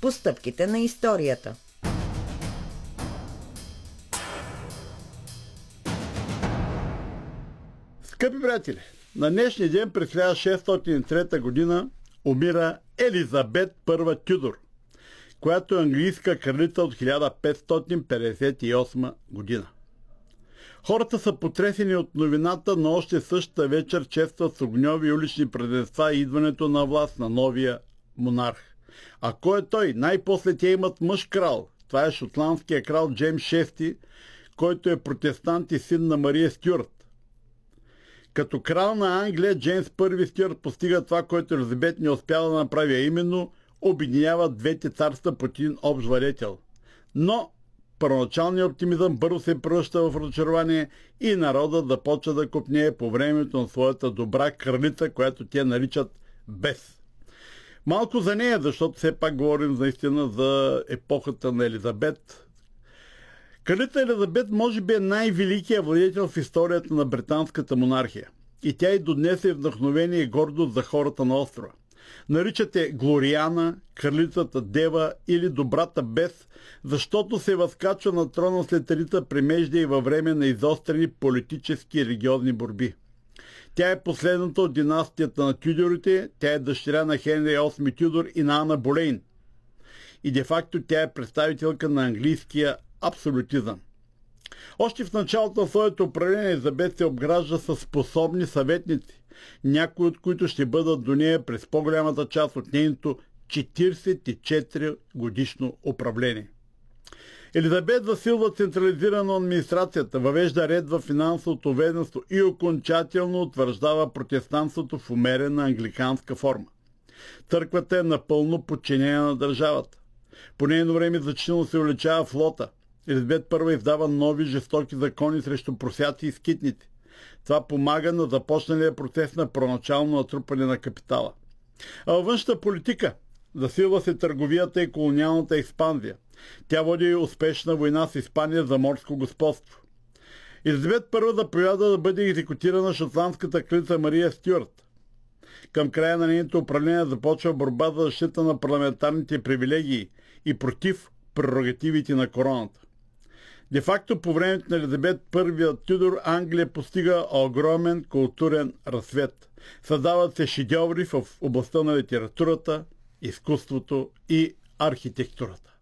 по стъпките на историята. Скъпи приятели, на днешния ден през 1603 година умира Елизабет I Тюдор, която е английска кралица от 1558 година. Хората са потресени от новината, но още същата вечер честват с огньови улични празненства и идването на власт на новия монарх. А кой е той? Най-после те имат мъж крал. Това е шотландския крал Джеймс VI, който е протестант и син на Мария Стюарт. Като крал на Англия, Джеймс I Стюарт постига това, което Елизабет не успяла да направи, а именно обединява двете царства под един общ владетел. Но първоначалният оптимизъм бързо се превръща в разочарование и народът започва да копнее по времето на своята добра кралица, която те наричат Бес. Малко за нея, защото все пак говорим наистина за епохата на Елизабет. Кралица Елизабет може би е най-великият владетел в историята на британската монархия. И тя и до днес е вдъхновение и гордост за хората на острова. Наричате Глориана, кралицата Дева или добрата Бес, защото се възкачва на трона след рита премежда и във време на изострени политически и религиозни борби. Тя е последната от династията на Тюдорите, тя е дъщеря на Хенри VIII Тюдор и на Ана Болейн. И де-факто тя е представителка на английския абсолютизъм. Още в началото на своето управление Елизабет се обгражда с способни съветници, някои от които ще бъдат до нея през по-голямата част от нейното 44 годишно управление. Елизабет засилва централизирано администрацията, въвежда ред в финансовото ведомство и окончателно утвърждава протестантството в умерена англиканска форма. Църквата е напълно подчинена на държавата. По нейно време значително се увеличава флота. Елизабет I издава нови жестоки закони срещу просяци и скитници. Това помага на започналия процес на проначално натрупане на капитала. А във външната политика засилва се търговията и колониалната експанзия. Тя води успешна война с Испания за морско господство. Елизабет I заповяда да бъде екзекутирана шотландската кралица Мария Стюарт. Към края на нейното управление започва борба за защита на парламентарните привилегии и против прерогативите на короната. Де-факто по времето на Елизабет I Тюдор Англия постига огромен културен разцвет. Създават се шедьоври в областта на литературата, изкуството и архитектурата.